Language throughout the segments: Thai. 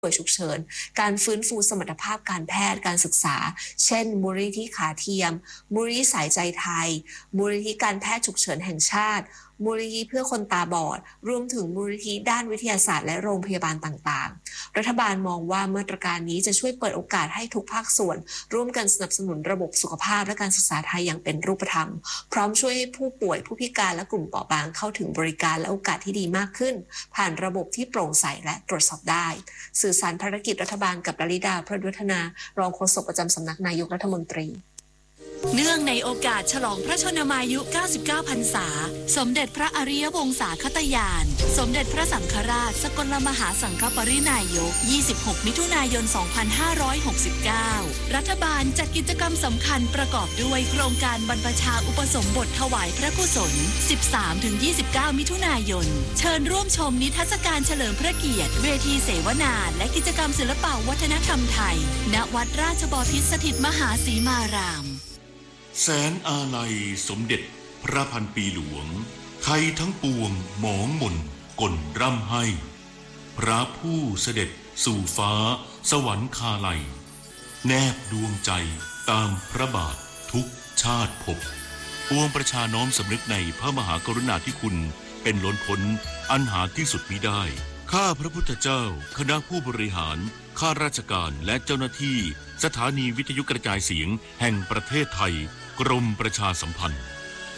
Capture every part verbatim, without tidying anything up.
ป่วยฉุกเฉินการฟื้นฟูสมรรถภาพการแพทย์การศึกษาเช่นมูลนิธิขาเทียมมูลนิธิสายใจไทยมูลนิธิการแพทย์ฉุกเฉินแห่งชาติมูลนิธิเพื่อคนตาบอดรวมถึงมูลนิธิด้านวิทยาศาสตร์และโรงพยาบาลต่างๆรัฐบาลมองว่ามาตรการนี้จะช่วยเปิดโอกาสให้ทุกภาคส่วนร่วมกันสนับสนุนระบบสุขภาพและการศึกษาไทยอย่างเป็นรูปธรรมพร้อมช่วยให้ผู้ป่วยผู้พิการและกลุ่มเปราะบางเข้าถึงบริการและโอกาสที่ดีมากขึ้นผ่านระบบที่โปร่งใสและตรวจสอบได้สื่อสารภารกิจรัฐบาลกับลลิดาพระวัฒนารองโฆษกประจำสำนักนายกรัฐมนตรีเนื่องในโอกาสฉลองพระชนมายุเก้าสิบเก้าพรรษาสมเด็จพระอริยวงศาคตยานสมเด็จพระสังฆราชสกลมหาสังฆปรินายกยี่สิบหกมิถุนายนสองพันห้าร้อยหกสิบเก้ารัฐบาลจัดกิจกรรมสำคัญประกอบด้วยโครงการบรรพชาอุปสมบทถวายพระกุศล สิบสามถึงยี่สิบเก้า มิถุนายนเชิญร่วมชมนิทรรศการเฉลิมพระเกียรติเวทีเสวนาและกิจกรรมศิลปวัฒนธรรมไทยณวัดราชบพิตรสถิตมหาสีมารามแสนอาลัยสมเด็จพระพันปีหลวงไทยทั้งปวงหมองมนกลร่ำให้พระผู้เสด็จสู่ฟ้าสวรรคาลัยแนบดวงใจตามพระบาททุกชาติภพปวงประชาน้อมสำนึกในพระมหากรุณาธิคุณเป็นล้นพ้นอันหาที่สุดมิได้ข้าพระพุทธเจ้าคณะผู้บริหารข้าราชการและเจ้าหน้าที่สถานีวิทยุกระจายเสียงแห่งประเทศไทยกรมประชาสัมพันธ์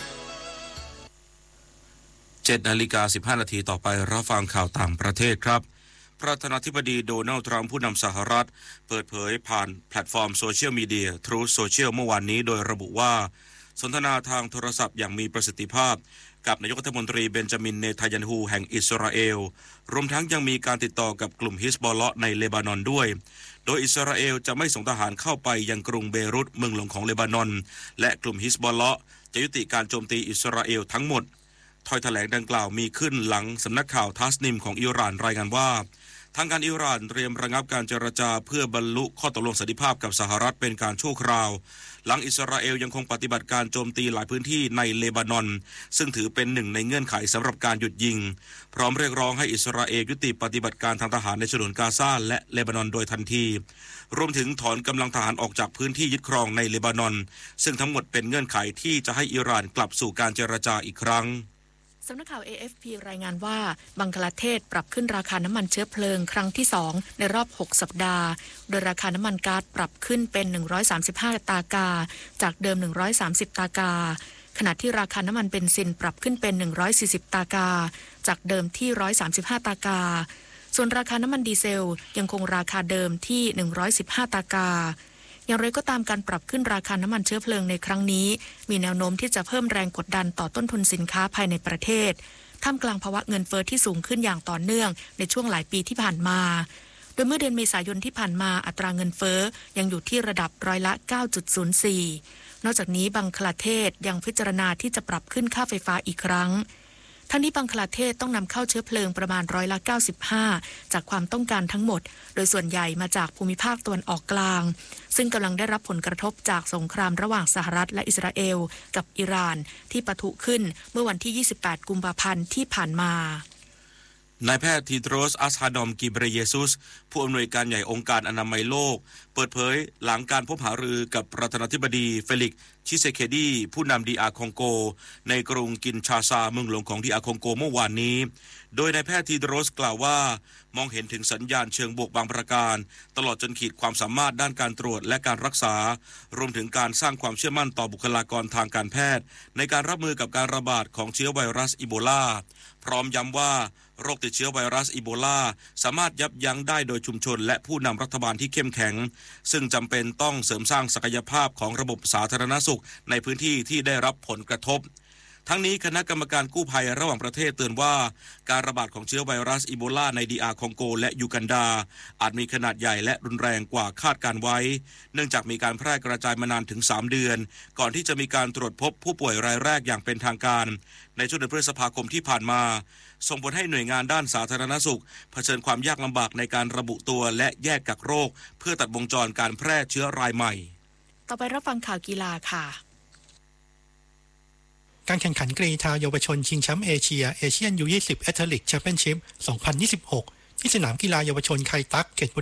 เจ็ดนาฬิกาสิบห้านาทีต่อไปรับฟังข่าวต่างประเทศครับประธานาธิบดีโดนัลด์ทรัมป์ผู้นำสหรัฐเปิดเผยผ่านแพลตฟอร์มโซเชียลมีเดีย Truth Social เมื่อวานนี้โดยระบุว่าสนทนาทางโทรศัพท์อย่างมีประสิทธิภาพกับนายกรัฐมนตรีเบนจามินเนทันยาฮูแห่งอิสราเอลรวมทั้งยังมีการติดต่อกับกลุ่มฮิซบอลเลาะห์ในเลบานอนด้วยโดยอิสราเอลจะไม่ส่งทหารเข้าไปยังกรุงเบรุตเมืองหลวงของเลบานอนและกลุ่มฮิซบอลเลาะห์จะยุติการโจมตีอิสราเอลทั้งหมดถ้อยแถลงดังกล่าวมีขึ้นหลังสำนักข่าวทัสนิมของอิหร่านรายงานว่าทางการอิหร่านเตรียมระงับการเจรจาเพื่อบรรลุข้อตกลงสันติภาพกับสหรัฐเป็นการชั่วคราวหลังอิสราเอลยังคงปฏิบัติการโจมตีหลายพื้นที่ในเลบานอนซึ่งถือเป็นหนึ่งในเงื่อนไขสำหรับการหยุดยิงพร้อมเรียกร้องให้อิสราเอลยุติปฏิบัติการทางทหารในฉนวนกาซาและเลบานอนโดยทันทีรวมถึงถอนกำลังทหารออกจากพื้นที่ยึดครองในเลบานอนซึ่งทั้งหมดเป็นเงื่อนไขที่จะให้อิหร่านกลับสู่การเจรจาอีกครั้งสำนักข่าว เอ เอฟ พี รายงานว่าบังคลาเทศปรับขึ้นราคาน้ำมันเชื้อเพลิงครั้งที่สองในรอบหกสัปดาห์โดยราคาน้ำมันก๊าซปรับขึ้นเป็นหนึ่งร้อยสามสิบห้าตากาจากเดิมหนึ่งร้อยสามสิบตากาขณะที่ราคาน้ำมันเบนซินปรับขึ้นเป็นหนึ่งร้อยสี่สิบตากาจากเดิมที่หนึ่งร้อยสามสิบห้าตากาส่วนราคาน้ำมันดีเซลยังคงราคาเดิมที่หนึ่งร้อยสิบห้าตากาอย่างไรก็ตามการปรับขึ้นราคาน้ำมันเชื้อเพลิงในครั้งนี้มีแนวโน้มที่จะเพิ่มแรงกดดันต่อต้นทุนสินค้าภายในประเทศท่ามกลางภาวะเงินเฟ้อที่สูงขึ้นอย่างต่อเนื่องในช่วงหลายปีที่ผ่านมาโดยเมื่อเดือนเมษายนที่ผ่านมาอัตราเงินเฟ้อยังอยู่ที่ระดับร้อยละ เก้าจุดศูนย์สี่ นอกจากนี้บังคลาเทศยังพิจารณาที่จะปรับขึ้นค่าไฟฟ้าอีกครั้งทั้งนี้บังคลาเทศต้องนำเข้าเชื้อเพลิงประมาณร้อยละเก้าสิบห้าจากความต้องการทั้งหมดโดยส่วนใหญ่มาจากภูมิภาคตะวันออกกลางซึ่งกำลังได้รับผลกระทบจากสงครามระหว่างสหรัฐและอิสราเอลกับอิหร่านที่ปะทุขึ้นเมื่อวันที่ยี่สิบแปดกุมภาพันธ์ที่ผ่านมานายแพทย์ทีโดรส อัสฮาดอม กิเบรเยซุสผู้อำนวยการใหญ่องค์การอนามัยโลกเปิดเผยหลังการพบหารือกับประธานาธิบดีเฟลิกซ์ ชิเซเคดีผู้นำดีอาร์คองโกในกรุงกินชาซาเมืองหลวงของดีอาร์คองโกเมื่อวานนี้โดยนายแพทย์ทีโดรสกล่าวว่ามองเห็นถึงสัญญาณเชิงบวกบางประการตลอดจนขีดความสามารถด้านการตรวจและการรักษารวมถึงการสร้างความเชื่อมั่นต่อบุคลากรทางการแพทย์ในการรับมือกับการระบาดของเชื้อไวรัสอีโบลาพร้อมย้ำว่าโรคติดเชื้อไวรัสอีโบลาสามารถยับยั้งได้โดยชุมชนและผู้นำรัฐบาลที่เข้มแข็งซึ่งจำเป็นต้องเสริมสร้างศักยภาพของระบบสาธารณสุขในพื้นที่ที่ได้รับผลกระทบทั้งนี้คณะกรรมการกู้ภัยระหว่างประเทศเตือนว่าการระบาดของเชื้อไวรัสอีโบลาในดีอาร์คองโกและยูกันดาอาจมีขนาดใหญ่และรุนแรงกว่าคาดการไว้เนื่องจากมีการแพร่กระจายมานานถึงสามเดือนก่อนที่จะมีการตรวจพบผู้ป่วยรายแรกอย่างเป็นทางการในช่วงเดือนพฤษภาคมที่ผ่านมาส่งผลให้หน่วยงานด้านสาธารณสุขเผชิญความยากลำบากในการระบุตัวและแยกกักโรคเพื่อตัดวงจรการแพร่เชื้อรายใหม่ต่อไปรับฟังข่าวกีฬาค่ะการแข่งขันกรีฑาเยาวชนชิงแชมป์เอเชียเอเชียน ยู ยี่สิบ แอทเลติกแชมเปี้ยนชิพ สองพันยี่สิบหกที่สนามกีฬาเยาวชนไคตักเขต